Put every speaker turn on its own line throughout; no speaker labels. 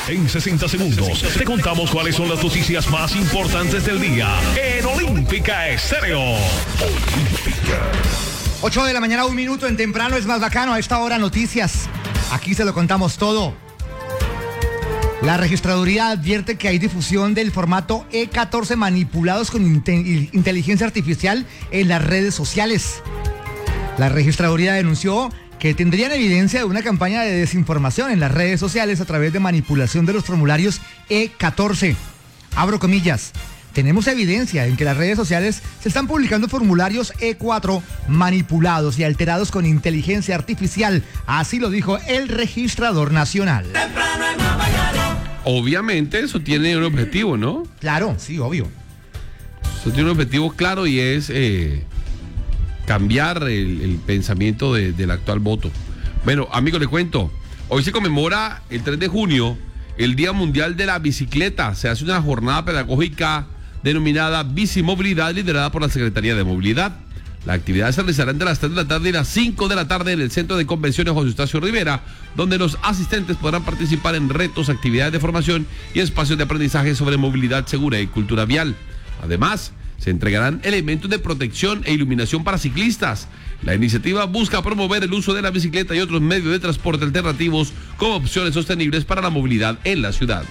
En 60 segundos te contamos cuáles son las noticias más importantes del día en Olímpica Estéreo. Olímpica.
8 de la mañana, 1 minuto en Temprano es más bacano. A esta hora noticias. Aquí se lo contamos todo. La registraduría advierte que hay difusión del formato E14 manipulados con inteligencia artificial en las redes sociales. La registraduría denunció que tendrían evidencia de una campaña de desinformación en las redes sociales a través de manipulación de los formularios E14. Abro comillas. Tenemos evidencia en que las redes sociales se están publicando formularios E4 manipulados y alterados con inteligencia artificial. Así lo dijo el registrador nacional.
Obviamente eso tiene un objetivo, ¿no?
Claro, sí, obvio.
Eso tiene un objetivo claro y es cambiar el pensamiento del actual voto. Bueno, amigos, le cuento. Hoy se conmemora el 3 de junio el Día Mundial de la Bicicleta. Se hace una jornada pedagógica denominada Bicimovilidad, liderada por la Secretaría de Movilidad. La actividad se realizará entre las 3 de la tarde y las 5 de la tarde en el Centro de Convenciones José Eustacio Rivera, donde los asistentes podrán participar en retos, actividades de formación y espacios de aprendizaje sobre movilidad segura y cultura vial. Además, se entregarán elementos de protección e iluminación para ciclistas. La iniciativa busca promover el uso de la bicicleta y otros medios de transporte alternativos como opciones sostenibles para la movilidad en la ciudad.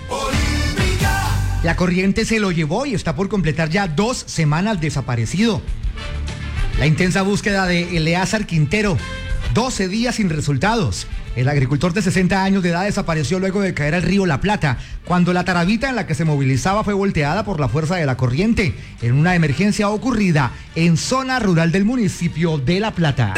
La corriente se lo llevó y está por completar ya 2 semanas desaparecido. La intensa búsqueda de Eleazar Quintero, 12 días sin resultados. El agricultor de 60 años de edad desapareció luego de caer al río La Plata, cuando la tarabita en la que se movilizaba fue volteada por la fuerza de la corriente, en una emergencia ocurrida en zona rural del municipio de La Plata.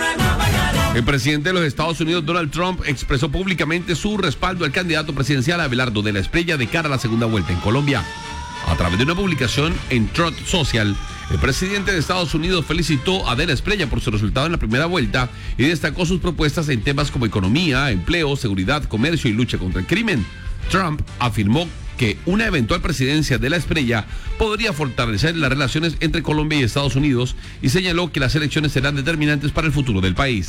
El presidente de los Estados Unidos, Donald Trump, expresó públicamente su respaldo al candidato presidencial Abelardo de la Espriella de cara a la segunda vuelta en Colombia. A través de una publicación en Truth Social, el presidente de Estados Unidos felicitó a De la Espriella por su resultado en la primera vuelta y destacó sus propuestas en temas como economía, empleo, seguridad, comercio y lucha contra el crimen. Trump afirmó que una eventual presidencia de la Espriella podría fortalecer las relaciones entre Colombia y Estados Unidos y señaló que las elecciones serán determinantes para el futuro del país.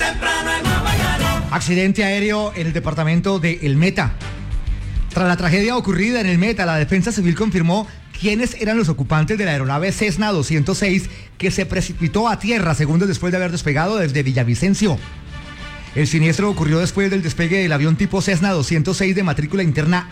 Accidente aéreo en el departamento de El Meta. Tras la tragedia ocurrida en El Meta, la Defensa Civil confirmó quiénes eran los ocupantes de la aeronave Cessna 206 que se precipitó a tierra segundos después de haber despegado desde Villavicencio. El siniestro ocurrió después del despegue del avión tipo Cessna 206 de matrícula interna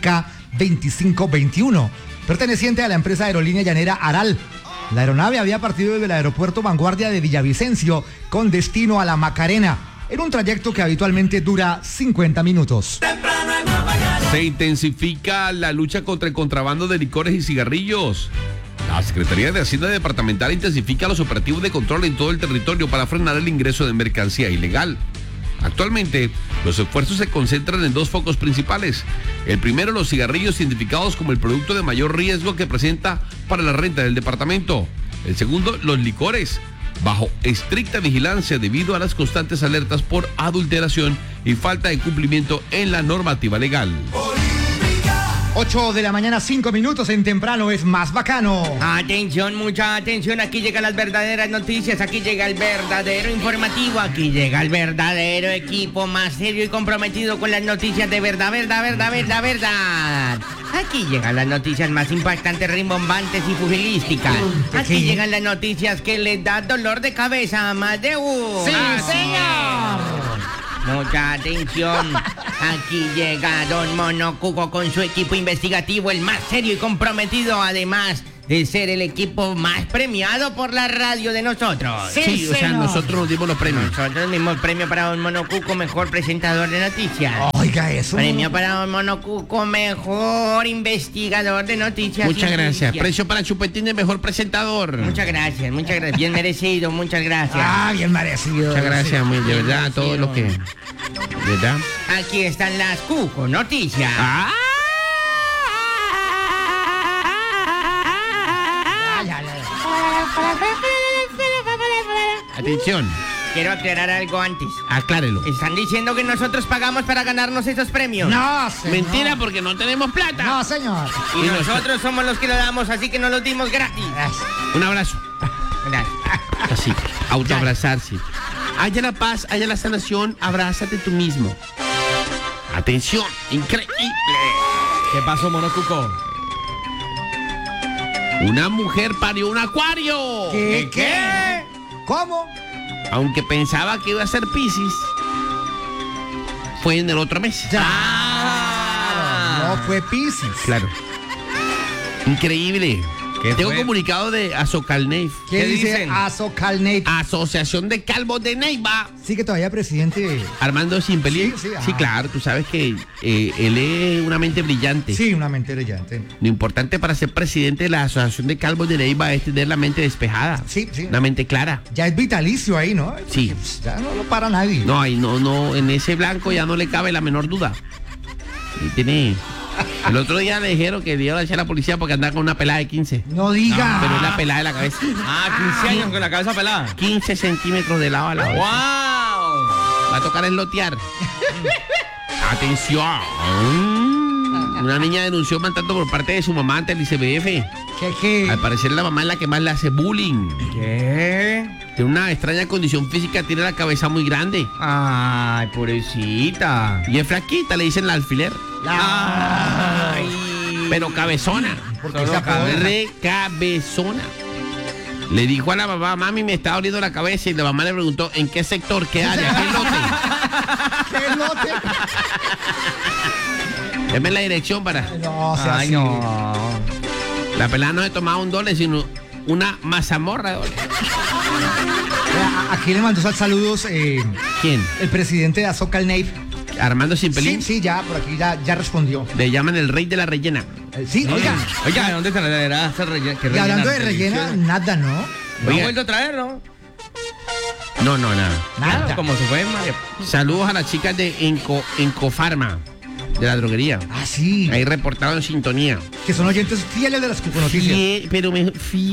HK2521, perteneciente a la empresa aerolínea llanera Aral. La aeronave había partido desde el aeropuerto Vanguardia de Villavicencio con destino a La Macarena, en un trayecto que habitualmente dura 50 minutos.
Se intensifica la lucha contra el contrabando de licores y cigarrillos. La Secretaría de Hacienda Departamental intensifica los operativos de control en todo el territorio para frenar el ingreso de mercancía ilegal. Actualmente, los esfuerzos se concentran en 2 focos principales. El primero, los cigarrillos identificados como el producto de mayor riesgo que presenta para la renta del departamento. El segundo, los licores, bajo estricta vigilancia debido a las constantes alertas por adulteración y falta de cumplimiento en la normativa legal.
8 de la mañana, 5 minutos en Temprano es más bacano.
Atención, mucha atención, aquí llegan las verdaderas noticias, aquí llega el verdadero informativo, aquí llega el verdadero equipo más serio y comprometido con las noticias de verdad. Aquí llegan las noticias más impactantes, rimbombantes y pugilísticas. Aquí llegan las noticias que les da dolor de cabeza a más de uno.
¡Sí, señor!
Mucha atención, aquí llega Don Monocuco con su equipo investigativo, el más serio y comprometido, además de ser el equipo más premiado por la radio de nosotros.
Sí,
o sea, nosotros nos dimos los premios.
Nosotros dimos premio para Don Monocuco, mejor presentador de noticias.
Oiga eso.
Premio para Don Monocuco, mejor investigador de noticias.
Muchas gracias.
Noticias.
Precio para Chupetín de mejor presentador.
Muchas gracias. Bien merecido, muchas gracias.
Bien merecido.
Muchas gracias, muy de verdad, todo lo que... ¿Verdad?
Aquí están las Cuco Noticias.
Atención.
Quiero aclarar algo antes.
Aclárelo.
Están diciendo que nosotros pagamos para ganarnos esos premios.
No, señor.
Mentira, porque no tenemos plata.
No, señor.
Y nosotros somos los que lo damos, así que no los dimos gratis.
Un abrazo.
Gracias.
Así, autoabrazarse. Haya la paz, haya la sanación, abrázate tú mismo. Atención, increíble.
¿Qué pasó, Monocuco?
Una mujer parió un acuario.
¿Qué? ¿Cómo?
Aunque pensaba que iba a ser Piscis, fue en el otro mes.
No fue Piscis.
Claro. Increíble.
¿Qué
Tengo
fue?
comunicado de Azocalneif,
¿Qué
¿Qué
dice
dicen?
Azocalnate?
Asociación de Calvos de Neiva.
Sigue todavía presidente.
Armando Simpelín.
Sí,
Sí,
ajá.
claro, tú sabes que él es una mente brillante.
Sí, una mente brillante.
Lo importante para ser presidente de la Asociación de Calvos de Neiva es tener la mente despejada.
Sí, sí.
Una mente clara.
Ya es vitalicio ahí, ¿no?
Sí.
Pues, ya no lo para nadie.
No, ahí no, en ese blanco ya no le cabe la menor duda. Y tiene. El otro día le dijeron que le iba a echar a la policía porque andaba con una pelada de 15.
No diga.
Pero es la pelada de la cabeza.
15 años con la cabeza pelada.
15 centímetros de lado a lado.
¡Wow!
Va a tocar eslotear. Atención. Una niña denunció maltrato por parte de su mamá ante el ICBF.
¿Qué?
Al parecer la mamá es la que más le hace bullying.
¿Qué?
Tiene una extraña condición física, tiene la cabeza muy grande.
Ay, pobrecita.
Y es flaquita, le dicen la alfiler.
Ay.
Pero cabezona.
Porque
Solo
se apoya.
cabeza.
Re cabezona. Le dijo a la mamá, mami, me está doliendo la cabeza. Y la mamá le preguntó, ¿en qué sector? ¿Qué área? ¿Qué lote?
¿Qué lote?
Deme la dirección para...
No, sea
Ay,
así.
no.
La pelada no se tomaba un dólar, sino una mazamorra de dólar.
Aquí le mandó saludos
¿Quién?
el presidente de Azocalnate.
Armando Simpelín.
Sí, ya, por aquí ya respondió.
Le llaman el rey de la rellena.
Sí, oiga.
Oiga, ¿de dónde te la esa rellena?
Y hablando de rellena, nada, ¿no?
¿No
Oiga.
han vuelto a traer, no?
No, nada.
Nada.
Como se fue, María.
Saludos a las chicas de Encofarma, de la droguería.
Ah, sí.
Ahí reportado en sintonía.
Que son oyentes fieles de las cuponoticias.
Pero mejor,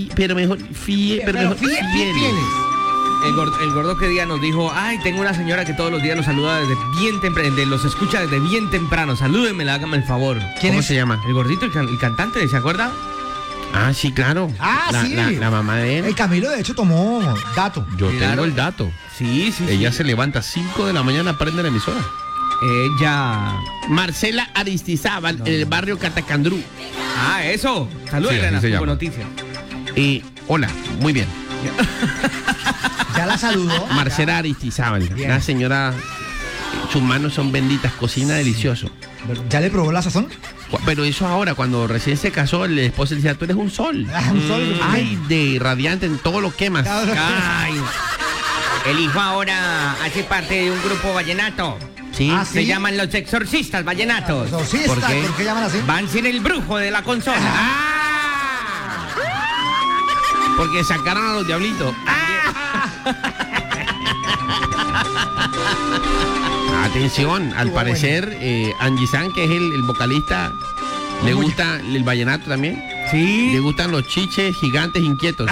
fieles.
El gordo que día nos dijo, ay, tengo una señora que todos los días nos saluda desde bien temprano, los escucha desde bien temprano. Salúdenmela, hágame el favor.
¿Quién
¿Cómo
es?
se llama?
El gordito, el cantante, ¿se acuerda?
Ah, sí, claro.
Ah, sí.
La mamá de él.
El Camilo, de hecho, tomó dato.
Yo
Claro.
tengo el dato.
Sí, sí,
Ella
sí.
se levanta a 5 de la mañana, prende la emisora.
Ella...
Marcela Aristizábal, en el barrio Catacandrú.
Ah, eso. Saludos,
Sí, así
Elena,
se llama.
con noticias.
Hola, muy bien.
Ya la saludó.
Marcela Aristizábal,
Bien.
una señora, sus manos son benditas, cocina delicioso.
¿Ya le probó la sazón?
Pero eso ahora, cuando recién se casó, el esposo le decía, tú eres un sol.
Ah, un sol.
Ay, de radiante, en todo lo quemas.
Ay. El hijo ahora hace parte de un grupo vallenato.
Sí.
Ah,
Se
¿sí?
llaman los exorcistas vallenatos.
Exorcista,
¿Por qué?
¿por qué llaman así?
Van sin el brujo de la consola.
Porque sacaron a los diablitos. Atención, al
Estuvo
parecer, Angie San, que es el vocalista, le
Muy-
gusta el vallenato también. Le
Sí.
gustan los chiches gigantes inquietos.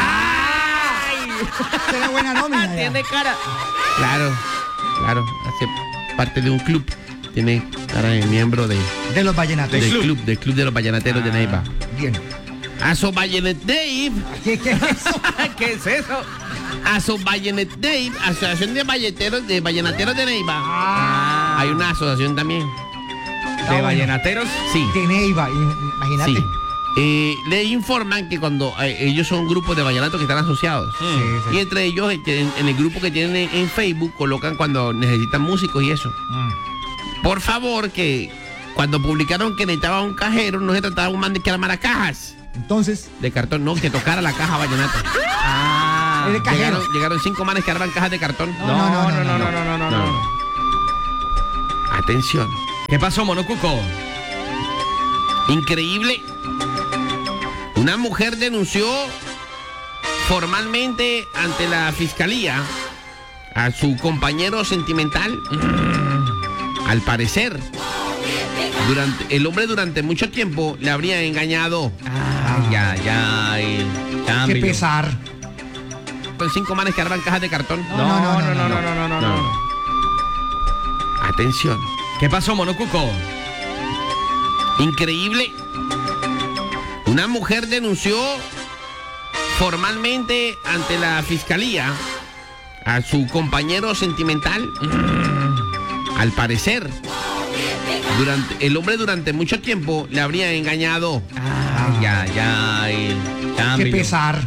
Tiene buena nómina. ya.
Tiene cara.
Claro, hace parte de un club. Tiene cara de miembro de,
De los vallenatos.
del club de los vallenateros de Neiva.
Bien.
Aso Vallenet Dave,
¿Qué es eso?
¿Qué es eso?
Aso Vallenet Dave, Asociación de Vallenateros de Neiva.
Ah,
Hay una asociación también.
¿De
bueno.
vallenateros?
Sí.
de Neiva, imagínate.
Sí. Le informan que cuando ellos son grupos de vallenato que están asociados.
Sí,
Y entre ellos, en el grupo que tienen en Facebook, colocan cuando necesitan músicos y eso. Por favor, que cuando publicaron que necesitaba un cajero, no se trataba de un man de que armara cajas
Entonces,
de cartón, no, que tocara la caja vallenata.
Ah.
el cajero.
Llegaron 5 manes que arman cajas de cartón.
No.
Atención.
¿Qué pasó, Monocuco?
Increíble. Una mujer denunció formalmente ante la fiscalía a su compañero sentimental. Al parecer, el hombre durante mucho tiempo le habría engañado.
Ay.
Qué
Cambio.
pesar.
Con 5 manes que arman cajas de cartón.
No.
Atención.
¿Qué pasó, Monocuco?
Increíble. Una mujer denunció formalmente ante la fiscalía a su compañero sentimental. Al parecer, El hombre durante mucho tiempo le habría engañado.
Ay, ay, ay.
Qué pesar.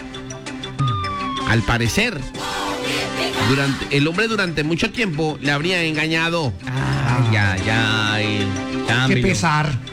Al parecer, el hombre durante mucho tiempo le habría engañado.
Ay, ay, ay.
Qué pesar.